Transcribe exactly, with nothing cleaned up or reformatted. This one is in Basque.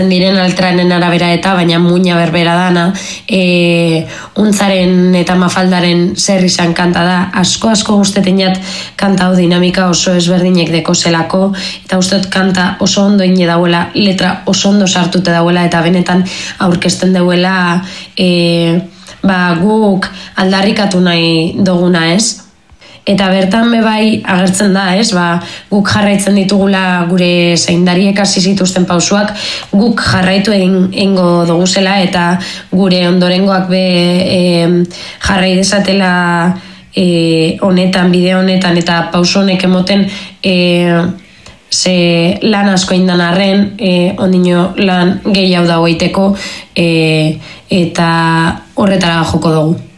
diren altranen arabera eta, baina muina berbera dana, e, untzaren eta mafaldaren zer izan kanta da, asko asko guztetin jat kanta hau dinamika oso ezberdinek deko zelako, eta usteot kanta oso ondo ine dauela, letra oso ondo sartute dauela, eta benetan aurkezten dauela e, ba, guk aldarrikatu nahi duguna, ez? Eta bertan bebai agertzen da, ez? Ba, guk jarraitzen ditugula gure zaindariek hasi zituzten pausuak, guk jarraitu egingo duguzela eta gure ondorengoak be e, jarrai desatela e, honetan, bide honetan eta pauso honek emoten e, ze lan asko indan arren, e, ondino lan gehiago dagoiteko e, eta horretara joko dugu.